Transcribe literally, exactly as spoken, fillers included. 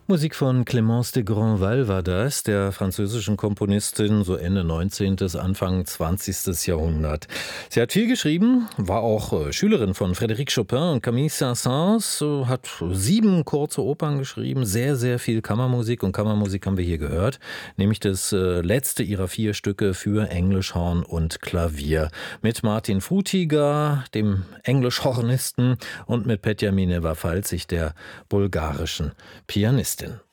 Musik von Clémence de Grandval war das, der französischen Komponistin, so Ende neunzehnten., Anfang zwanzigsten. Jahrhundert. Sie hat viel geschrieben, war auch äh, Schülerin von Frédéric Chopin und Camille Saint-Saëns, äh, hat sieben kurze Opern geschrieben, sehr, sehr viel Kammermusik, und Kammermusik haben wir hier gehört, nämlich das äh, letzte ihrer vier Stücke für Englischhorn und Klavier. Mit Martin Frutiger, dem Englischhornisten, und mit Petja Mineva-Falzig, der bulgarischen Pianistin.